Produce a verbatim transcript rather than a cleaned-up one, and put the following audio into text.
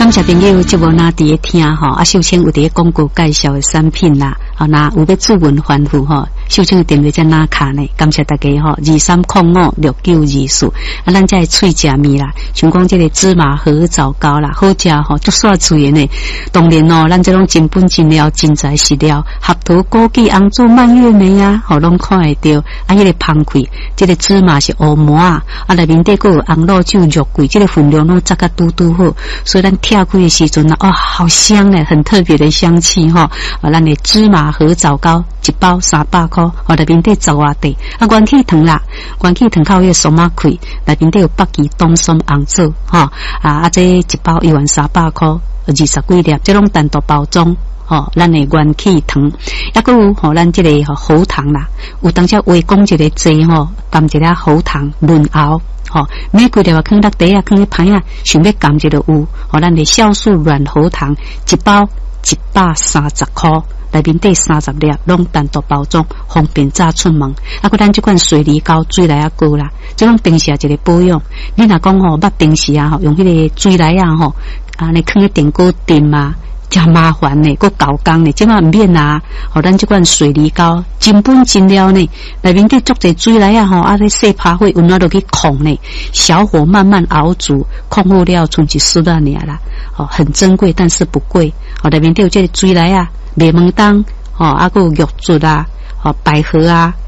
感谢朋友节目那伫咧听吼，啊，秀清有伫咧广告介绍的产品啦，啊，那有要主文反复吼，秀清的电话在哪卡呢？感谢大家吼，二三空五六九二四，啊，咱这脆食面啦，像讲这个芝麻荷枣糕啦，好食吼，足煞脆的呢。当然哦，咱这种真本真料、真材实料，合桃、枸杞、红枣、蔓越莓啊，吼，拢看会到。啊，迄个芳开，这个芝麻是乌麻啊，啊，内面底个有红肉酒、肉桂，这个分量拢扎个嘟嘟好，所以咱跳开的时阵啊，哦，好香诶，很特别的香气哈。啊，咱的芝麻荷枣糕一包三百块，哦，内面底十外块。啊，元气糖啦，元气糖靠迄个松仔开，内面底有北极冬松红枣哈。啊，啊，这一包一万三百块，二十几粒，这种单独包装。吼，咱的元气糖，抑个有吼，咱这个吼喉糖啦，有当时微讲一个剂吼，含一粒喉糖润喉，吼，每几粒啊，放落地啊，放咧盘啊，想要含一个有，吼，咱的酵素软喉糖一包一百三十块，内面底三十粒，拢单独包装，方便早出门。啊，佮咱这款水梨膏水梨啊膏啦，这种平时啊一个保养，你若讲吼，捌平时啊吼，用迄个水梨啊吼，啊，你放咧电锅炖啊。真麻烦呢，佫搞工呢，即马唔免啊！吼，咱即款水梨膏真本真料呢，内面底足侪水来啊！吼，啊，咧细拍火，温暖落去控呢，小火慢慢熬煮，控好了，剩一丝啊尔啦。哦，很珍贵，但是不贵。哦，内面底有这个水来啊，麦门冬，哦，啊，佫有玉竹啊，哦，百合啊，